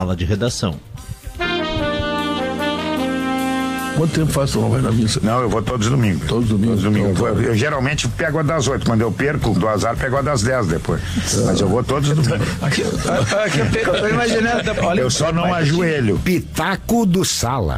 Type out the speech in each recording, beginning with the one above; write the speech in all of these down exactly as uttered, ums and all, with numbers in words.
Sala de redação. Quanto tempo faz que tu não vai na missa? Não, eu vou todos os domingos. Todos os domingos? Todos os domingos. Então, eu, eu geralmente pego a das oito, quando eu perco do azar, pego a das dez depois. Mas eu vou todos os domingos. Aqui, aqui, eu tô imaginando. Eu só não ajoelho. Pitaco do Sala.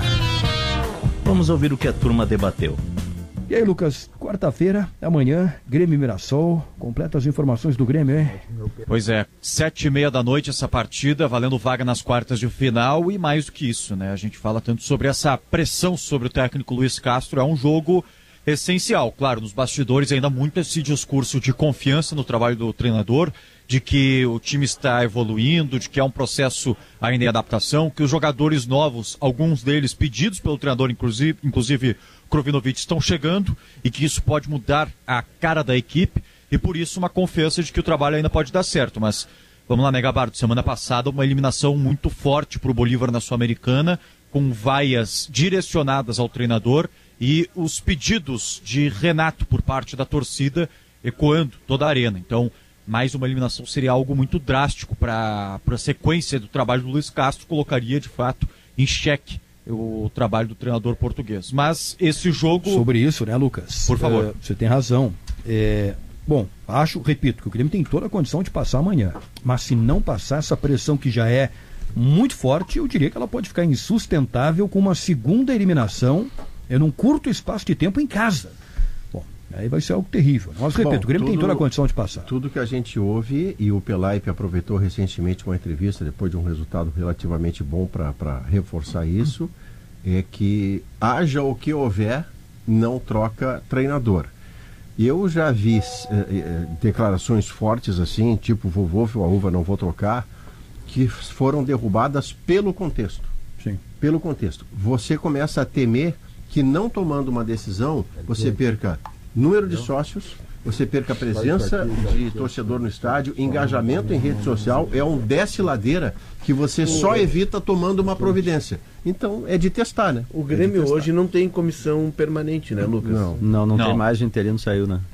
Vamos ouvir o que a turma debateu. E aí, Lucas, quarta-feira, amanhã, Grêmio e Mirassol, completa as informações do Grêmio, hein? Pois é, sete e meia da noite essa partida, valendo vaga nas quartas de final e mais do que isso, né? A gente fala tanto sobre essa pressão sobre o técnico Luiz Castro, é um jogo essencial. Claro, nos bastidores ainda muito esse discurso de confiança no trabalho do treinador, de que o time está evoluindo, de que é um processo ainda em adaptação, que os jogadores novos, alguns deles pedidos pelo treinador, inclusive, inclusive Krovinovic, estão chegando e que isso pode mudar a cara da equipe e por isso uma confiança de que o trabalho ainda pode dar certo. Mas vamos lá, né, Gabardo? Semana passada uma eliminação muito forte para o Bolívar na Sul-Americana, com vaias direcionadas ao treinador e os pedidos de Renato por parte da torcida ecoando toda a arena. Então, mais uma eliminação seria algo muito drástico para a sequência do trabalho do Luiz Castro, colocaria de fato em xeque o trabalho do treinador português. Mas esse jogo... Sobre isso, né, Lucas? Por favor. É, você tem razão. É, bom, acho, repito, que o Grêmio tem toda a condição de passar amanhã. Mas se não passar essa pressão que já é muito forte, eu diria que ela pode ficar insustentável com uma segunda eliminação em um curto espaço de tempo em casa. Bom, aí vai ser algo terrível. Mas, repito, Bom, o Grêmio tudo, tem toda a condição de passar. Tudo que a gente ouve, e o Pelaipe aproveitou recentemente uma entrevista, depois de um resultado relativamente bom para reforçar isso, é que haja o que houver, não troca treinador. Eu já vi eh, declarações fortes assim, tipo vovô, a uva não vou trocar, que foram derrubadas pelo contexto. Sim. Pelo contexto. Você começa a temer que não tomando uma decisão, você perca número de sócios, você perca a presença de torcedor no estádio, engajamento em rede social, é um desce-ladeira que você só evita tomando uma providência. Então, é de testar, né? O Grêmio hoje não tem comissão permanente, né, Lucas? Não, não, não, não. tem mais, o interino saiu, né?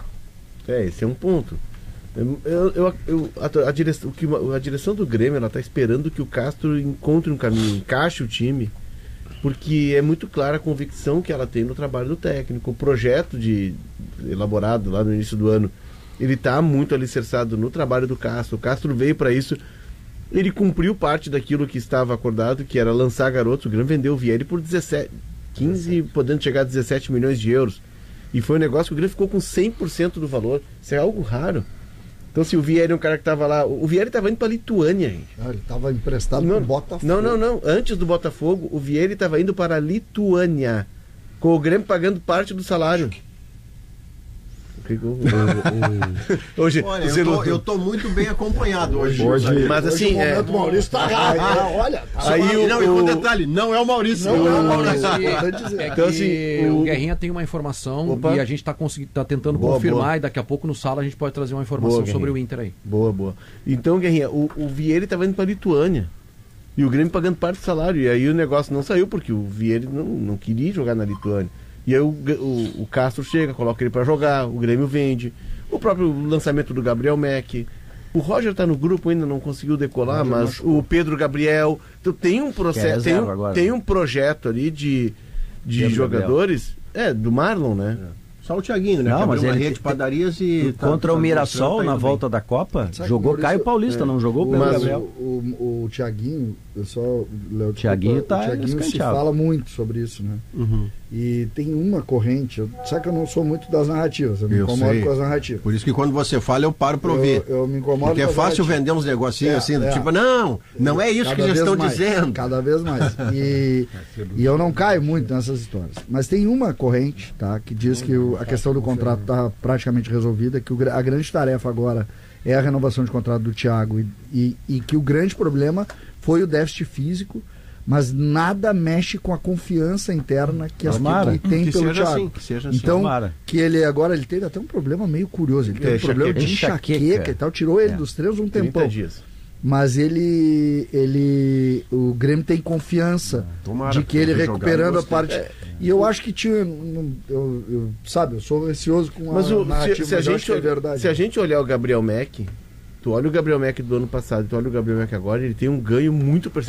É, esse é um ponto. Eu, eu, eu, a, a, direção, o que, a direção do Grêmio, ela está esperando que o Castro encontre um caminho, encaixe o time, porque é muito clara a convicção que ela tem no trabalho do técnico. O projeto de, elaborado lá no início do ano, ele está muito alicerçado no trabalho do Castro. O Castro veio para isso, ele cumpriu parte daquilo que estava acordado, que era lançar garotos. O Grêmio vendeu o Vieri por dezessete, quinze, podendo chegar a dezessete milhões de euros. E foi um negócio que o Grêmio ficou com cem por cento do valor. Isso é algo raro. Então, se o Vieri é um cara que estava lá... O Vieri estava indo para a Lituânia, gente. Ah, ele estava emprestado no Botafogo. Não, não, não. Antes do Botafogo, o Vieri estava indo para a Lituânia, com o Grêmio pagando parte do salário. Hoje, olha, eu tô, eu tô muito bem acompanhado hoje. hoje mas hoje assim, o momento é... Maurício tá ah, olha. Aí o, não, o... e com detalhe, não é o Maurício. Não, não é o Maurício. É então, assim, o... o Guerrinha tem uma informação Opa. e a gente está tá tentando boa, confirmar boa. E daqui a pouco no sala a gente pode trazer uma informação boa, sobre o Inter aí. Boa, boa. Então, Guerrinha, o, o Vieri estava indo para a Lituânia e o Grêmio pagando parte do salário. E aí o negócio não saiu porque o Vieri não, não queria jogar na Lituânia. E aí o, o, o Castro chega, coloca ele para jogar, o Grêmio vende. O próprio lançamento do Gabriel Mack. O Roger está no grupo, ainda não conseguiu decolar, mas o Pedro Gabriel. Então tem um processo, tem, um, tem um projeto ali de, de jogadores. Gabriel. É, do Marlon, né? É. Só o Thiaguinho, né? Não, mas ele uma rede de padarias e... Contra tá, o Mirassol, tá na bem. volta da Copa, Sabe, jogou Caio Paulista, é. não jogou o Pedro Gabriel. O, o, o Thiaguinho, eu só... O Thiaguinho tá O Thiaguinho se fala muito sobre isso, né? Uhum. E tem uma corrente, eu, sabe que eu não sou muito das narrativas, eu me eu incomodo sei. com as narrativas. Por isso que quando você fala, eu paro para ouvir. Eu, eu me incomodo Porque com é fácil vender uns negocinhos é, assim, é. tipo, não, não é isso cada que eles estão mais, dizendo. Cada vez mais. E, e eu não caio muito nessas histórias. Mas tem uma corrente, tá, que diz que o, a questão do contrato está praticamente resolvida, que o, a grande tarefa agora é a renovação de contrato do Thiago e, e, e que o grande problema foi o déficit físico, mas nada mexe com a confiança interna que, as, que, que tem que pelo Thiago. Assim, que seja assim. Então, Tomara. que ele agora ele teve até um problema meio curioso. Ele teve é, um problema de enxaqueca, enxaqueca e tal. Tirou ele é. dos treinos um tempão. Dias. Mas ele, ele, o Grêmio tem confiança Tomara, de que ele recuperando a parte. É. E eu acho que tinha, eu, eu, sabe, eu sou receoso com mas a o, narrativa, se, se, a gente, é verdade. Se a gente olhar o Gabriel Mack, Tu olha o Gabriel Mack do ano passado, tu olha o Gabriel Mack agora, ele tem um ganho muito perceptível.